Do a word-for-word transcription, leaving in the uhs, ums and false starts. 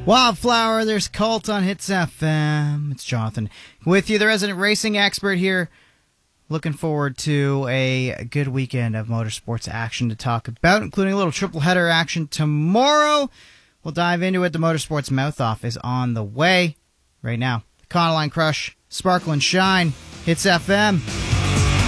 Wildflower, there's Cult on Hits F M. It's Jonathan with you, the resident racing expert here. Looking forward to a good weekend of motorsports action to talk about, including a little triple header action tomorrow. We'll dive into it. The Motorsports Mouth-Off is on the way right now. Econoline Crush, Sparkle and Shine, Hits F M.